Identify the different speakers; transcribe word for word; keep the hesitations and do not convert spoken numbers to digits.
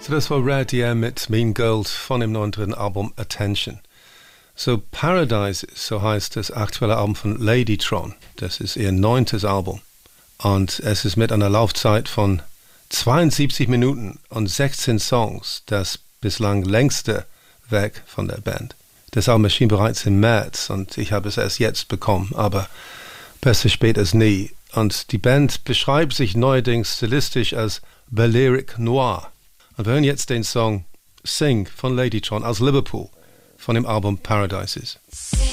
Speaker 1: So, das war Red Yeah mit Mean Girls von dem neuen dritten Album Attention. So, Paradise, so heißt das aktuelle Album von Ladytron. Das ist ihr neuntes Album. Und es ist mit einer Laufzeit von zweiundsiebzig Minuten und sechzehn Songs das bislang längste Werk von der Band. Das Album erschien bereits im März und ich habe es erst jetzt bekommen, aber besser spät als nie. Und die Band beschreibt sich neuerdings stilistisch als Balearic Noir. Und wir hören jetzt den Song Sing von Ladytron aus Liverpool von dem Album Paradises.